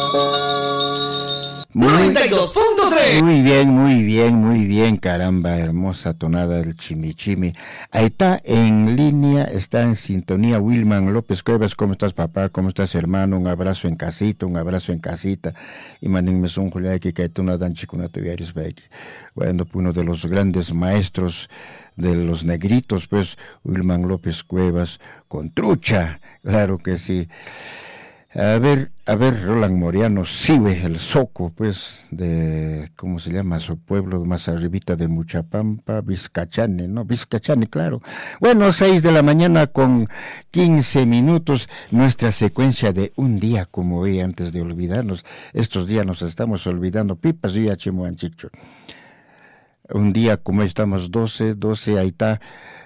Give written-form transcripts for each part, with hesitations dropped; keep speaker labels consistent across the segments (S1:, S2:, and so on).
S1: 92.3.
S2: Muy bien, caramba, hermosa tonada del chimichimi. Ahí está en línea, está en sintonía Wilman López Cuevas. ¿Cómo estás, papá? ¿Cómo estás, hermano? Un abrazo en casita. Y manín son Julián que cae una dan chicuna tuviaris beck. Bueno, uno de los grandes maestros de los negritos, pues, Wilman López Cuevas, con trucha, claro que sí. A ver, Roland Moriano, Sibe, el Soco, pues, de, ¿cómo se llama? Su pueblo más arribita de Muchapampa, Vizcachane, ¿no? Vizcachane, claro. Bueno, 6 de la mañana con 15 minutos, nuestra secuencia de un día como hoy, antes de olvidarnos. Estos días nos estamos olvidando, pipas y achimuanchicho. Un día como hoy estamos 12, ahí está.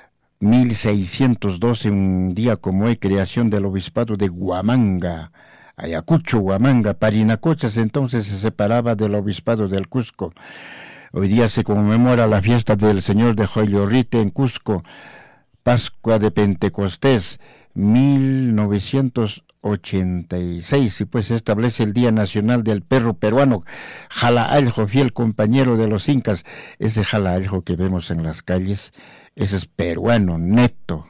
S2: 1612, un día como hoy, creación del obispado de Huamanga, Ayacucho, Huamanga. Parinacochas entonces se separaba del obispado del Cusco. Hoy día se conmemora la fiesta del Señor de Joyorrite en Cusco, Pascua de Pentecostés, 1986, y pues se establece el Día Nacional del Perro Peruano, Jalaaljo, fiel compañero de los incas. Ese Jalaaljo que vemos en las calles, ese es peruano, neto.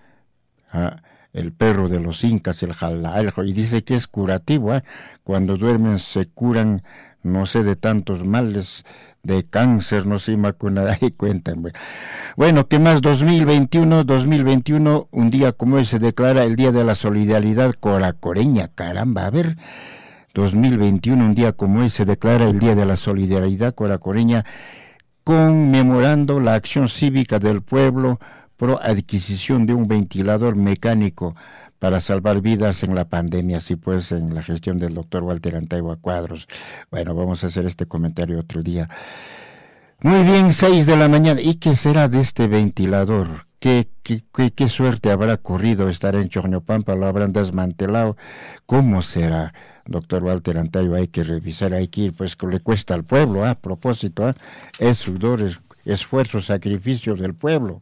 S2: El perro de los incas, el Jalaaljo, y dice que es curativo, cuando duermen se curan, no sé, de tantos males, de cáncer, no sé, ahí cuentan. Bueno, ¿qué más? 2021, un día como hoy se declara el Día de la Solidaridad Coracoreña, caramba, a ver, 2021, un día como hoy se declara el Día de la Solidaridad Coracoreña, conmemorando la acción cívica del pueblo pro adquisición de un ventilador mecánico para salvar vidas en la pandemia, así pues, en la gestión del doctor Walter Antaigua Cuadros. Bueno, vamos a hacer este comentario otro día. Muy bien, 6 de la mañana. ¿Y qué será de este ventilador? ¿Qué suerte habrá corrido? ¿Estará en Choñopampa? ¿Lo habrán desmantelado? ¿Cómo será? Doctor Walter Antaigua, hay que revisar, hay que ir, pues que le cuesta al pueblo, a propósito, es sudor, esfuerzo, sacrificio del pueblo.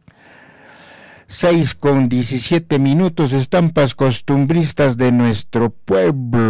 S2: 6:17, estampas costumbristas de nuestro pueblo.